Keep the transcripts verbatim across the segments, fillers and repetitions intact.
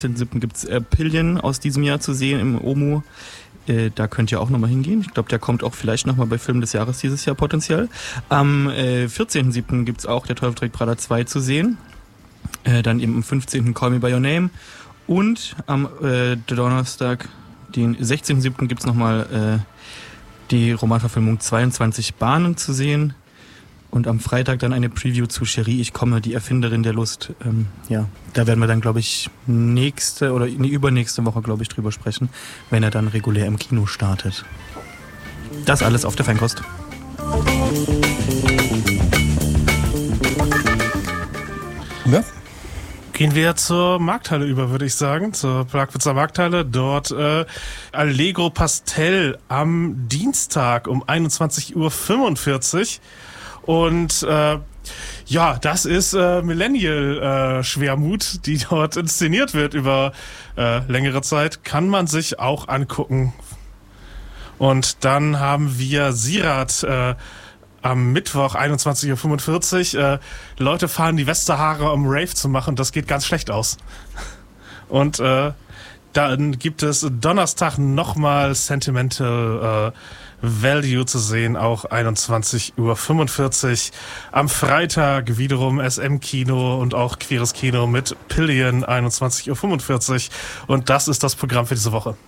Den siebten gibt es äh, Pillion aus diesem Jahr zu sehen im OMU. Äh, da könnt ihr auch nochmal hingehen. Ich glaube, der kommt auch vielleicht nochmal bei Film des Jahres dieses Jahr potenziell. Am äh, vierzehnten siebten gibt es auch Der Teufel trägt Prada zwei zu sehen. Äh, dann eben am fünfzehnten Call Me By Your Name. Und am äh, Donnerstag, den sechzehnten siebten gibt es nochmal äh, die Romanverfilmung zweiundzwanzig Bahnen zu sehen. Und am Freitag dann eine Preview zu Cherie, ich komme, die Erfinderin der Lust. Ähm, ja, da werden wir dann, glaube ich, nächste oder nee, übernächste Woche, glaube ich, drüber sprechen, wenn er dann regulär im Kino startet. Das alles auf der Fankost. Ja. Gehen wir zur Markthalle über, würde ich sagen, zur Plagwitzer Markthalle. Dort äh, Allegro Pastel am Dienstag um einundzwanzig Uhr fünfundvierzig. Und äh, ja, das ist äh, Millennial-Schwermut, äh, die dort inszeniert wird über äh, längere Zeit. Kann man sich auch angucken. Und dann haben wir Sirat äh, am Mittwoch einundzwanzig Uhr fünfundvierzig. Äh, Leute fahren die Westsahara, um Rave zu machen. Das geht ganz schlecht aus. Und äh, dann gibt es Donnerstag nochmal Sentimental äh, Value zu sehen, auch einundzwanzig Uhr fünfundvierzig. Am Freitag wiederum S M-Kino und auch Queeres Kino mit Pillion, einundzwanzig Uhr fünfundvierzig. Und das ist das Programm für diese Woche.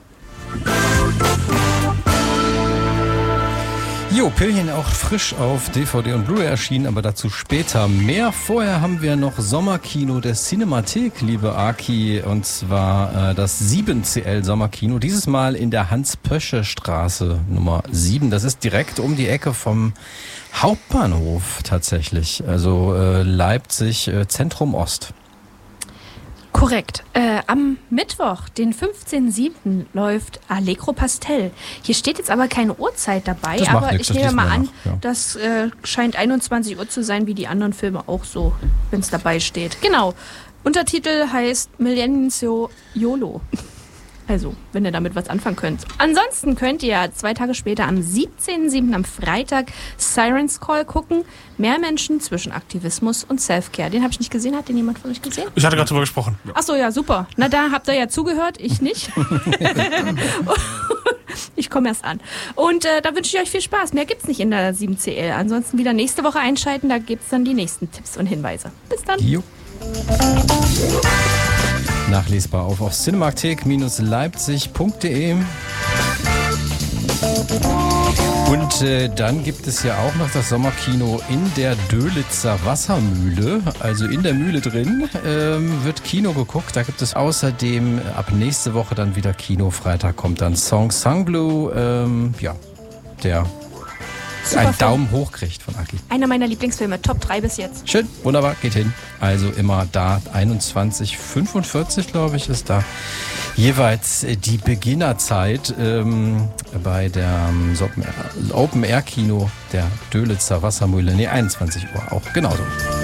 Jo, Pillion auch frisch auf D V D und Blu-ray erschienen, aber dazu später mehr. Vorher haben wir noch Sommerkino der Cinemathek, liebe Aki, und zwar äh, das sieben C L Sommerkino, dieses Mal in der Hans-Pösche-Straße Nummer sieben. Das ist direkt um die Ecke vom Hauptbahnhof tatsächlich, also äh, Leipzig äh, Zentrum Ost. Korrekt. Äh, am Mittwoch, den fünfzehnten siebten läuft Allegro Pastel. Hier steht jetzt aber keine Uhrzeit dabei, das aber nix, ich nehme mal an, nach, ja. das äh, scheint einundzwanzig Uhr zu sein, wie die anderen Filme auch so, wenn es dabei steht. Genau. Untertitel heißt Millennium YOLO. Also, wenn ihr damit was anfangen könnt. Ansonsten könnt ihr zwei Tage später am siebzehnten siebten am Freitag Sirens Call gucken. Mehr Menschen zwischen Aktivismus und Selfcare. Den habe ich nicht gesehen. Hat den jemand von euch gesehen? Ich hatte gerade drüber gesprochen. Ach so, ja, super. Na, da habt ihr ja zugehört, ich nicht. Ich komme erst an. Und äh, da wünsche ich euch viel Spaß. Mehr gibt's nicht in der sieben C L. Ansonsten wieder nächste Woche einschalten. Da gibt's dann die nächsten Tipps und Hinweise. Bis dann. Jo. Nachlesbar auf, auf cinemathek Leipzig punkt de. Und äh, dann gibt es ja auch noch das Sommerkino in der Dölitzer Wassermühle. Also in der Mühle drin ähm, wird Kino geguckt. Da gibt es außerdem ab nächste Woche dann wieder Kino. Freitag kommt dann Song Sangblue. Ähm, ja, der Super einen Film. Daumen hoch kriegt von Aki. Einer meiner Lieblingsfilme, Top drei bis jetzt. Schön, wunderbar, geht hin. Also immer da, einundzwanzig fünfundvierzig, glaube ich, ist da jeweils die Beginnerzeit ähm, bei der ähm, Open-Air-Kino der Dölitzer Wassermühle. Nee, einundzwanzig Uhr auch, genauso.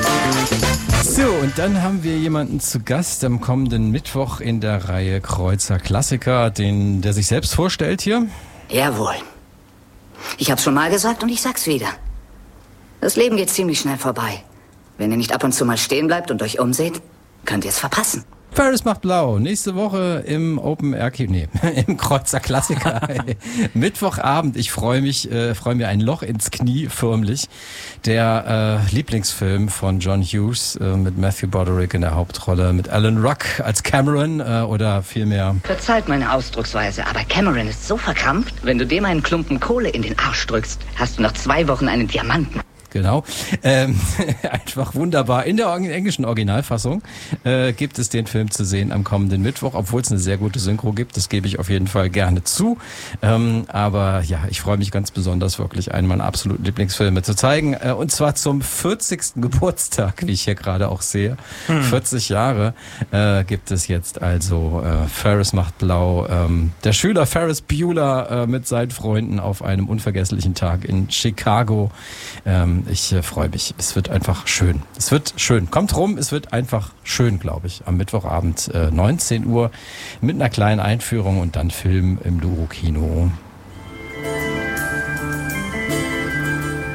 So, und dann haben wir jemanden zu Gast am kommenden Mittwoch in der Reihe Kreuzer Klassiker, den, der sich selbst vorstellt hier. Jawohl. Ich hab's schon mal gesagt und ich sag's wieder. Das Leben geht ziemlich schnell vorbei. Wenn ihr nicht ab und zu mal stehen bleibt und euch umseht, könnt ihr es verpassen. Ferris macht blau. Nächste Woche im Open Air Kino, nee, im Kreuzer Klassiker. Mittwochabend. Ich freue mich, äh, freue mir ein Loch ins Knie förmlich. Der äh, Lieblingsfilm von John Hughes äh, mit Matthew Broderick in der Hauptrolle, mit Alan Ruck als Cameron äh, oder vielmehr. Verzeiht meine Ausdrucksweise, aber Cameron ist so verkrampft, wenn du dem einen Klumpen Kohle in den Arsch drückst, hast du nach zwei Wochen einen Diamanten. Genau. Ähm, einfach wunderbar. In der englischen Originalfassung äh, gibt es den Film zu sehen am kommenden Mittwoch, obwohl es eine sehr gute Synchro gibt. Das gebe ich auf jeden Fall gerne zu. Ähm, aber ja, ich freue mich ganz besonders, wirklich einen meiner absoluten Lieblingsfilme zu zeigen. Äh, und zwar zum vierzigsten Geburtstag, wie ich hier gerade auch sehe. Hm. vierzig Jahre äh, gibt es jetzt also äh, Ferris macht blau. Ähm, der Schüler Ferris Bueller äh, mit seinen Freunden auf einem unvergesslichen Tag in Chicago. Ähm, Ich äh, freue mich. Es wird einfach schön. Es wird schön. Kommt rum, es wird einfach schön, glaube ich. Am Mittwochabend äh, neunzehn Uhr mit einer kleinen Einführung und dann Film im Luro-Kino.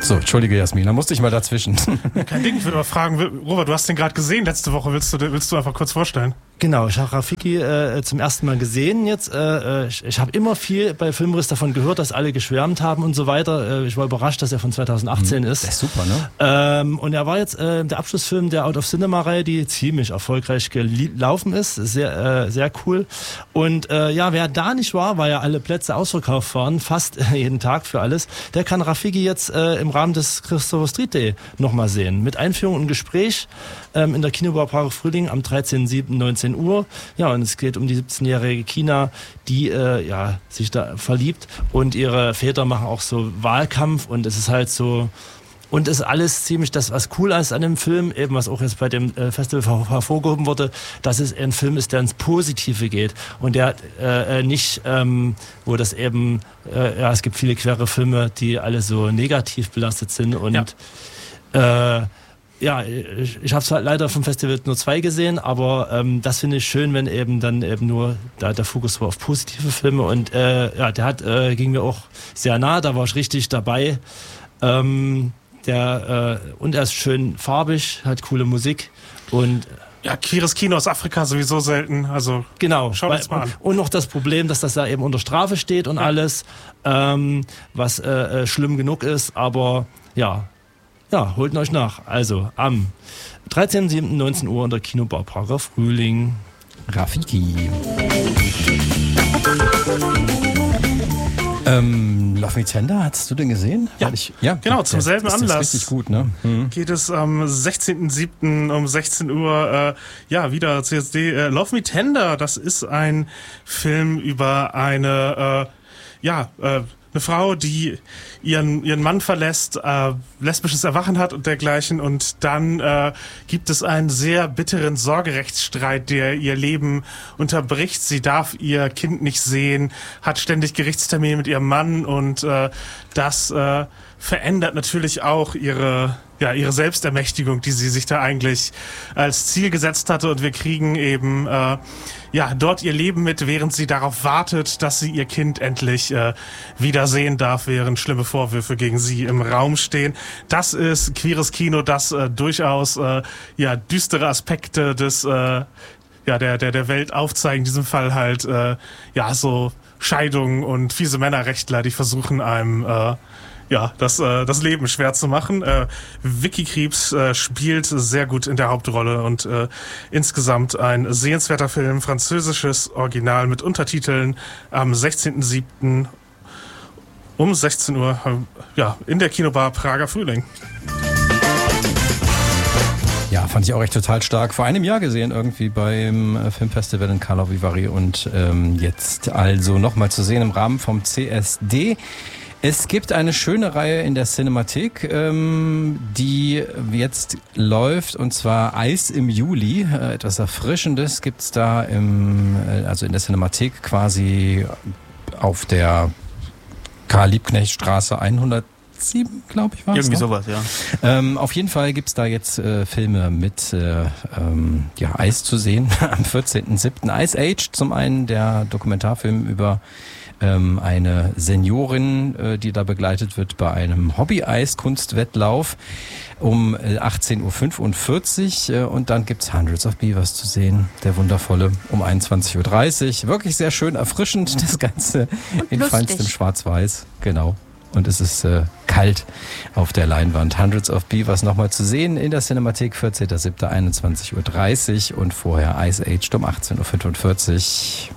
So, entschuldige Jasmin, da musste ich mal dazwischen. Kein Ding, ich würde aber fragen, Robert, du hast den gerade gesehen letzte Woche, willst du, willst du einfach kurz vorstellen? Genau, ich habe Rafiki äh, zum ersten Mal gesehen jetzt. Äh, ich ich habe immer viel bei Filmriss davon gehört, dass alle geschwärmt haben und so weiter. Äh, ich war überrascht, dass er von zweitausendachtzehn mhm, ist. Das ist super, ne? Ähm, und er war jetzt äh, der Abschlussfilm der Out-of-Cinema-Reihe, die ziemlich erfolgreich gelaufen ist. Sehr, äh, sehr cool. Und äh, ja, wer da nicht war, weil ja alle Plätze ausverkauft waren, fast äh, jeden Tag für alles, der kann Rafiki jetzt äh, im Rahmen des Christopher Street Day nochmal sehen. Mit Einführung und Gespräch ähm, in der Kinobar Prager Frühling am dreizehnten siebten neunzehn Uhr. Ja, und es geht um die siebzehnjährige Kina, die äh, ja, sich da verliebt und ihre Väter machen auch so Wahlkampf und es ist halt so, und es ist alles ziemlich das, was cool ist an dem Film, eben was auch jetzt bei dem äh, Festival hervorgehoben wurde, dass es ein Film ist, der ins Positive geht und der äh, nicht, ähm, wo das eben, äh, ja, es gibt viele quere Filme, die alle so negativ belastet sind und ja. äh, Ja, ich, ich habe es halt leider vom Festival nur zwei gesehen, aber ähm, das finde ich schön, wenn eben dann eben nur da der Fokus war auf positive Filme und äh, ja, der hat äh, ging mir auch sehr nah, da war ich richtig dabei. Ähm, der äh, und er ist schön farbig, hat coole Musik und ja, queeres Kino aus Afrika sowieso selten, also genau. Schaut uns mal an. Und noch das Problem, dass das da eben unter Strafe steht und ja. alles, ähm, was äh, äh, schlimm genug ist, aber ja. Ja, holt euch nach. Also am dreizehnten siebten neunzehn Uhr in der Kinobar Prager Frühling. Rafiki. ähm, Love Me Tender, hast du den gesehen? Ja, ich, ja genau, zum das, selben das Anlass. Ist richtig gut, ne? Mhm. Geht es am sechzehnten siebten um sechzehn Uhr, äh, ja, wieder C S D. Äh, Love Me Tender, das ist ein Film über eine, äh, ja, äh, eine Frau, die ihren ihren Mann verlässt, äh, lesbisches Erwachen hat und dergleichen und dann äh, gibt es einen sehr bitteren Sorgerechtsstreit, der ihr Leben unterbricht. Sie darf ihr Kind nicht sehen, hat ständig Gerichtstermine mit ihrem Mann und äh, das äh, verändert natürlich auch ihre ja ihre Selbstermächtigung, die sie sich da eigentlich als Ziel gesetzt hatte und wir kriegen eben äh, ja dort ihr Leben mit, während sie darauf wartet, dass sie ihr Kind endlich äh, wiedersehen darf, während schlimme Vorwürfe gegen sie im Raum stehen. Das ist queeres Kino, das äh, durchaus äh, ja düstere Aspekte des äh, ja der der der Welt aufzeigen. In diesem Fall halt äh, ja so Scheidungen und fiese Männerrechtler, die versuchen einem äh, ja, das, äh, das Leben schwer zu machen. Äh, Vicky Krieps äh, spielt sehr gut in der Hauptrolle und äh, insgesamt ein sehenswerter Film, französisches Original mit Untertiteln am sechzehnten siebten um sechzehn Uhr, äh, ja, in der Kinobar Prager Frühling. Ja, fand ich auch echt total stark. Vor einem Jahr gesehen irgendwie beim Filmfestival in Karlovy Vary und ähm, jetzt also nochmal zu sehen im Rahmen vom C S D. Es gibt eine schöne Reihe in der Cinemathek, ähm, die jetzt läuft, und zwar Eis im Juli. Äh, etwas Erfrischendes gibt's da im, äh, also in der Cinemathek quasi auf der Karl-Liebknecht-Straße hundertsieben, glaube ich, war es. Irgendwie ne? sowas, ja. Ähm, auf jeden Fall gibt's da jetzt äh, Filme mit äh, ähm, ja, Eis zu sehen am vierzehnten siebten Ice Age, zum einen der Dokumentarfilm über ähm, eine Seniorin, äh, die da begleitet wird bei einem Hobby-Eis-Kunstwettlauf um äh, achtzehn Uhr fünfundvierzig äh, und dann gibt's Hundreds of Beavers zu sehen, der wundervolle, um einundzwanzig Uhr dreißig. Wirklich sehr schön erfrischend, das Ganze in feinstem Schwarz-Weiß, genau. Und es ist äh, kalt auf der Leinwand. Hundreds of Beavers nochmal zu sehen in der Cinemathek, vierzehnten siebten einundzwanzig Uhr dreißig und vorher Ice Age um achtzehn Uhr fünfundvierzig.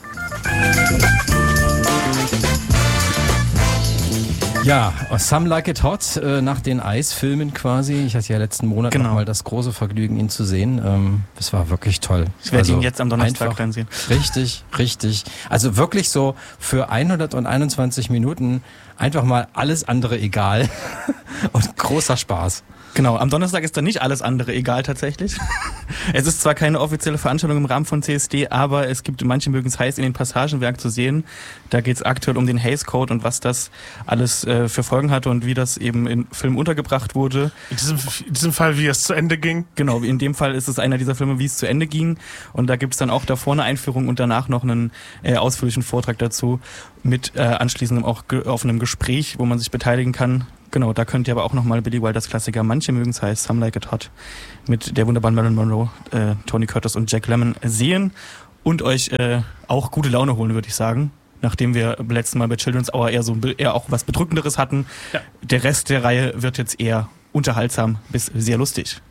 Ja, Some Like It Hot, äh, nach den Eisfilmen quasi. Ich hatte ja letzten Monat genau. nochmal das große Vergnügen, ihn zu sehen. Ähm, das war wirklich toll. Ich werde also ihn jetzt am Donnerstag dann sehen. Richtig, richtig. Also wirklich so für hunderteinundzwanzig Minuten einfach mal alles andere egal und großer Spaß. Genau, am Donnerstag ist dann nicht alles andere egal tatsächlich. Es ist zwar keine offizielle Veranstaltung im Rahmen von C S D, aber es gibt, manche mögen es heiß in den Passagenwerk zu sehen. Da geht es aktuell um den Hays Code und was das alles äh, für Folgen hatte und wie das eben im Film untergebracht wurde. In diesem, in diesem Fall, wie es zu Ende ging? Genau, in dem Fall ist es einer dieser Filme, wie es zu Ende ging. Und da gibt es dann auch davor eine Einführung und danach noch einen äh, ausführlichen Vortrag dazu mit äh, anschließendem auch ge- offenem Gespräch, wo man sich beteiligen kann. Genau, da könnt ihr aber auch nochmal Billy Wilders Klassiker Manche mögen's heiß, Some Like It Hot mit der wunderbaren Marilyn Monroe, äh, Tony Curtis und Jack Lemmon sehen und euch äh, auch gute Laune holen, würde ich sagen. Nachdem wir beim letzten Mal bei Children's Hour eher so eher auch was Bedrückenderes hatten. Ja. Der Rest der Reihe wird jetzt eher unterhaltsam bis sehr lustig.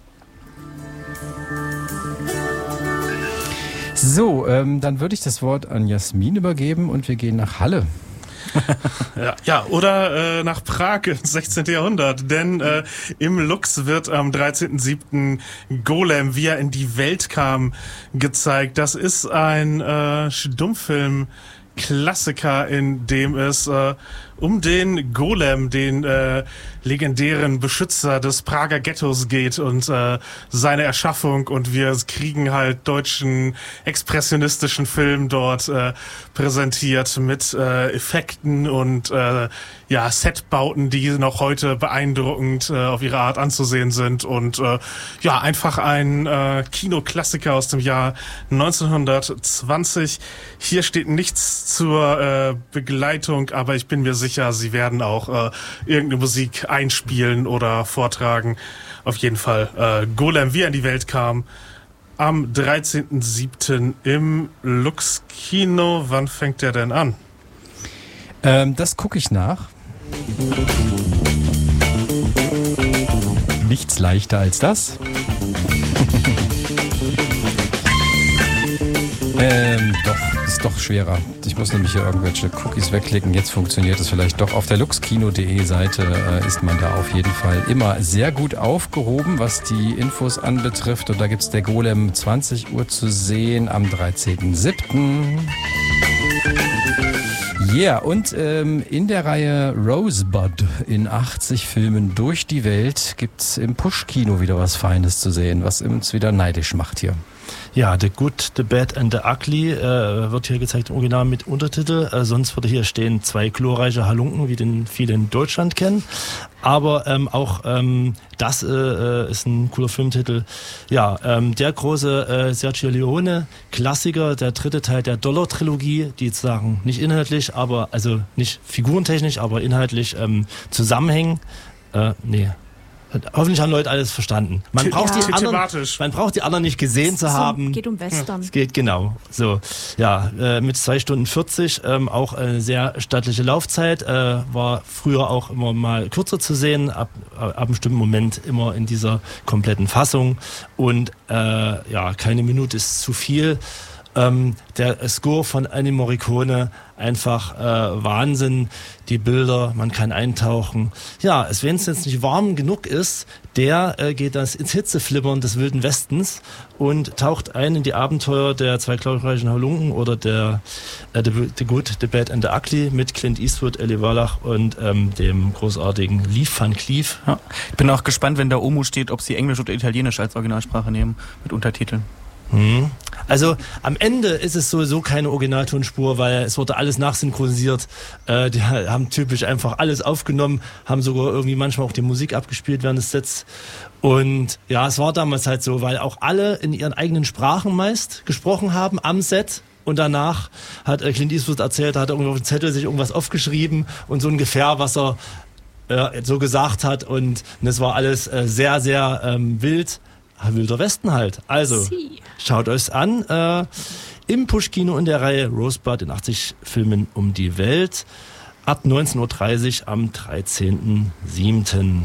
So, ähm, dann würde ich das Wort an Jasmin übergeben und wir gehen nach Halle. ja, ja, oder äh, nach Prag ins sechzehnten. Jahrhundert, denn äh, im Lux wird am dreizehnten siebten Golem, wie er in die Welt kam, gezeigt. Das ist ein äh, Stummfilm, Klassiker, in dem es äh, um den Golem, den äh, legendären Beschützer des Prager Ghettos geht und äh, seine Erschaffung, und wir kriegen halt deutschen expressionistischen Film dort äh, präsentiert mit äh, Effekten und äh, ja Setbauten, die noch heute beeindruckend äh, auf ihre Art anzusehen sind, und äh, ja einfach ein äh, Kinoklassiker aus dem Jahr neunzehnhundertzwanzig. Hier steht nichts zur äh, Begleitung, aber ich bin mir sicher, sie werden auch äh, irgendeine Musik einspielen oder vortragen. Auf jeden Fall äh, Golem, wie er in die Welt kam, am dreizehnten siebten im Lux Kino. Wann fängt der denn an? Ähm, das gucke ich nach. Nichts leichter als das. ähm, doch, ist doch schwerer. Ich muss nämlich hier irgendwelche Cookies wegklicken. Jetzt funktioniert es vielleicht doch. Auf der luxkino punkt de Seite äh, ist man da auf jeden Fall immer sehr gut aufgehoben, was die Infos anbetrifft. Und da gibt's der Golem zwanzig Uhr zu sehen am dreizehnten siebten Ja, yeah, und ähm, in der Reihe Rosebud in achtzig Filmen durch die Welt gibt's im Push-Kino wieder was Feines zu sehen, was uns wieder neidisch macht hier. Ja, The Good, The Bad and The Ugly äh, wird hier gezeigt im Original mit Untertitel. Äh, sonst würde hier stehen zwei glorreiche Halunken, wie den viele in Deutschland kennen. Aber ähm, auch ähm, das äh, ist ein cooler Filmtitel. Ja, ähm, der große äh, Sergio Leone Klassiker, der dritte Teil der Dollar-Trilogie, die sozusagen nicht inhaltlich, aber also nicht figurentechnisch, aber inhaltlich ähm, zusammenhängen. Äh, nee. Hoffentlich haben Leute alles verstanden. Man braucht, ja. die anderen, man braucht die anderen nicht gesehen zu haben. Es geht um Western. Es geht, genau. So, ja, äh, mit zwei Stunden vierzig, ähm, auch eine sehr stattliche Laufzeit. Äh, war früher auch immer mal kürzer zu sehen, ab, ab einem bestimmten Moment immer in dieser kompletten Fassung. Und äh, ja, keine Minute ist zu viel. Ähm, der Score von Ennio Morricone, einfach äh, Wahnsinn, die Bilder, man kann eintauchen. Ja, es, wenn es jetzt nicht warm genug ist, der äh, geht das ins Hitzeflimmern des Wilden Westens und taucht ein in die Abenteuer der zwei glorreichen Halunken oder der äh, the, the Good, The Bad and The Ugly mit Clint Eastwood, Eli Wallach und ähm, dem großartigen Lee Van Cleef. Ja. Ich bin auch gespannt, wenn da Omu steht, ob sie Englisch oder Italienisch als Originalsprache nehmen mit Untertiteln. Also am Ende ist es sowieso keine Originaltonspur, weil es wurde alles nachsynchronisiert. Äh, die haben typisch einfach alles aufgenommen, haben sogar irgendwie manchmal auch die Musik abgespielt während des Sets. Und ja, es war damals halt so, weil auch alle in ihren eigenen Sprachen meist gesprochen haben am Set. Und danach hat äh, Clint Eastwood erzählt, hat er irgendwo auf dem Zettel sich irgendwas aufgeschrieben und so ungefähr, was er äh, so gesagt hat. Und das war alles äh, sehr, sehr ähm, wild. Wilder Westen halt. Also, schaut euch's an. Äh, im Push-Kino in der Reihe Rosebud in achtzig Filmen um die Welt. Ab neunzehn Uhr dreißig am dreizehnten siebten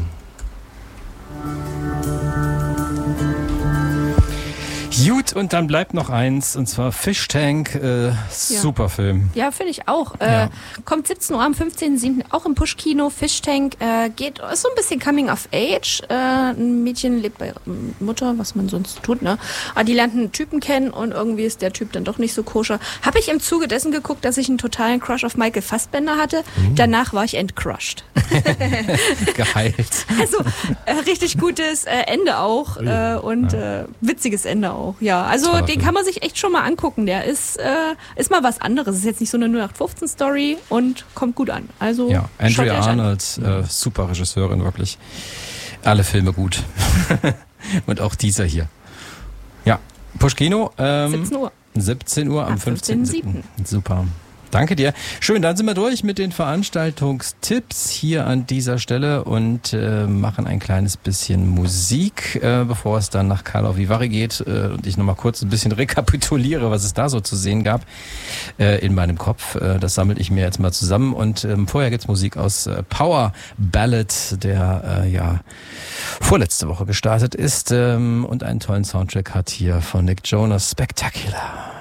Gut, und dann bleibt noch eins, und zwar Fish Tank, äh, super Film. Ja, finde ich auch. Äh, ja. Kommt siebzehn Uhr am fünfzehnten siebten auch im Push-Kino. Fish Tank äh, geht, ist so ein bisschen Coming of Age. Äh, ein Mädchen lebt bei Mutter, was man sonst tut, ne? Aber die lernt einen Typen kennen und irgendwie ist der Typ dann doch nicht so koscher. Habe ich im Zuge dessen geguckt, dass ich einen totalen Crush auf Michael Fassbender hatte. Mhm. Danach war ich entcrushed. Geheilt. Also, äh, richtig gutes äh, Ende auch äh, und ja. äh, witziges Ende auch. Ja, also Toller den Film. Kann man sich echt schon mal angucken. Der ist, äh, ist mal was anderes. Ist jetzt nicht so eine null acht fünfzehn Story und kommt gut an. Also ja, Andrea Arnold, äh, super Regisseurin, wirklich. Alle Filme gut. Und auch dieser hier. Ja, Push-Kino. Ähm, siebzehn Uhr. siebzehn Uhr am fünfzehnten siebten Super. Danke dir. Schön, dann sind wir durch mit den Veranstaltungstipps hier an dieser Stelle und äh, machen ein kleines bisschen Musik, äh, bevor es dann nach Karlovy Vary geht äh, und ich nochmal kurz ein bisschen rekapituliere, was es da so zu sehen gab äh, in meinem Kopf. Äh, das sammle ich mir jetzt mal zusammen und ähm, vorher gibt's Musik aus äh, Power Ballad, der äh, ja vorletzte Woche gestartet ist ähm, und einen tollen Soundtrack hat hier von Nick Jonas, Spectacular.